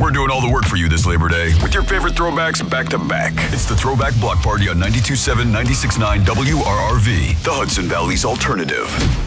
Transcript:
We're doing all the work for you this Labor Day with your favorite throwbacks back to back. It's the Throwback Block Party on 92.7, 96.9 WRRV, the Hudson Valley's alternative.